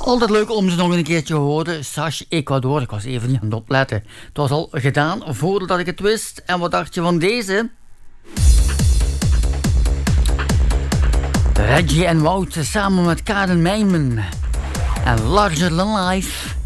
Altijd leuk om ze nog een keertje te horen. Sash Ecuador, ik was even niet aan het opletten. Het was al gedaan voordat ik het wist. En wat dacht je van deze? Reggie en Wout samen met Karen Meijmen. En Larger Than Life.